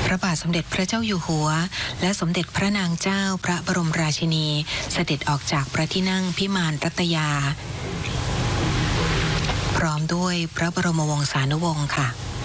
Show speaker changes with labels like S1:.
S1: ระบาทสมเด็จพระเจ้าอยู่หัวและสมเด็จพระนางเจ้าพระบรมราชินีเสด็จออกจากพระที่นั่งพิมานรัตยาพร้อมด้วยพระบรมวงศานุวงศ์ค่ะ